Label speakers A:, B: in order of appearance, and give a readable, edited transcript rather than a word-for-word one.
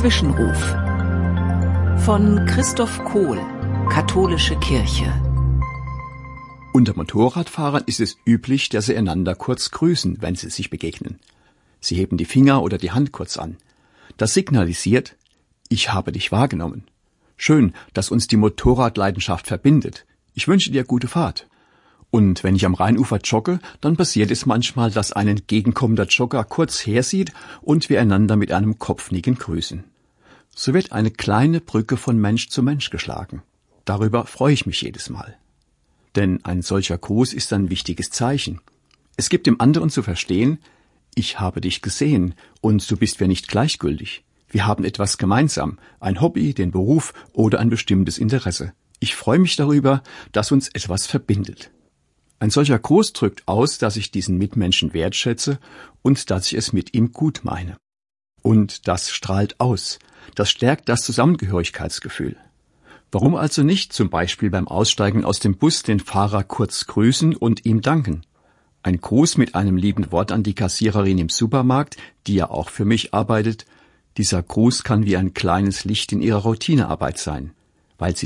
A: Zwischenruf von Christoph Kohl, Katholische Kirche.
B: Unter Motorradfahrern ist es üblich, dass sie einander kurz grüßen, wenn sie sich begegnen. Sie heben die Finger oder die Hand kurz an. Das signalisiert: Ich habe dich wahrgenommen. Schön, dass uns die Motorradleidenschaft verbindet. Ich wünsche dir gute Fahrt. Und wenn ich am Rheinufer jogge, dann passiert es manchmal, dass ein entgegenkommender Jogger kurz hersieht und wir einander mit einem Kopfnicken grüßen. So wird eine kleine Brücke von Mensch zu Mensch geschlagen. Darüber freue ich mich jedes Mal. Denn ein solcher Gruß ist ein wichtiges Zeichen. Es gibt dem anderen zu verstehen: Ich habe dich gesehen und du bist mir nicht gleichgültig. Wir haben etwas gemeinsam, ein Hobby, den Beruf oder ein bestimmtes Interesse. Ich freue mich darüber, dass uns etwas verbindet. Ein solcher Gruß drückt aus, dass ich diesen Mitmenschen wertschätze und dass ich es mit ihm gut meine. Und das strahlt aus. Das stärkt das Zusammengehörigkeitsgefühl. Warum also nicht zum Beispiel beim Aussteigen aus dem Bus den Fahrer kurz grüßen und ihm danken? Ein Gruß mit einem lieben Wort an die Kassiererin im Supermarkt, die ja auch für mich arbeitet. Dieser Gruß kann wie ein kleines Licht in ihrer Routinearbeit sein, weil sie